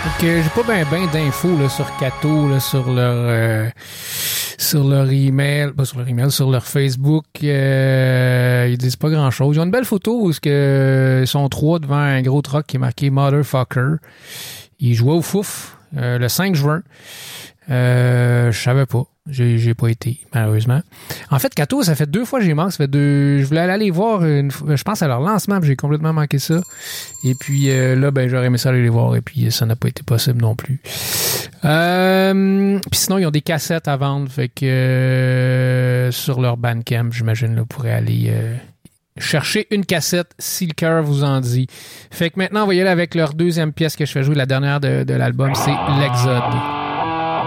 J'ai pas ben d'infos là, sur Cato, là, sur leur email, pas sur leur email, sur leur Facebook. Ils disent pas grand-chose. Ils ont une belle photo où ils sont trois devant un gros truck qui est marqué Motherfucker. Ils jouaient au Fouf le 5 juin. Je savais pas. J'ai pas été, malheureusement. En fait, Cato, ça fait 2 fois que j'ai manqué. Je voulais aller les voir, je pense, à leur lancement, puis j'ai complètement manqué ça. Et puis là, j'aurais aimé ça aller les voir, et puis ça n'a pas été possible non plus. Puis sinon, ils ont des cassettes à vendre, fait que sur leur Bandcamp, j'imagine, là, vous pourrez aller chercher une cassette si le cœur vous en dit. Fait que maintenant, on va y aller avec leur deuxième pièce que je fais jouer, la dernière de l'album, c'est l'Exode.